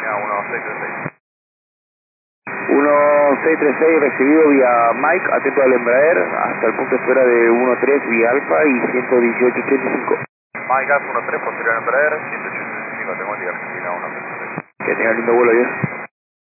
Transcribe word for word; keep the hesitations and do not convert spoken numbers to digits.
Argentina uno seis tres seis. uno seis tres seis recibido vía Mike, atento al Embraer, hasta el punto de espera de uno tres vía Alfa y ciento dieciocho ochenta y cinco. Mike Alfa uno tres, posterior Embraer, ciento ochenta y cinco, tengo el día Argentina uno seis tres seis. Que tenga lindo vuelo, Dios.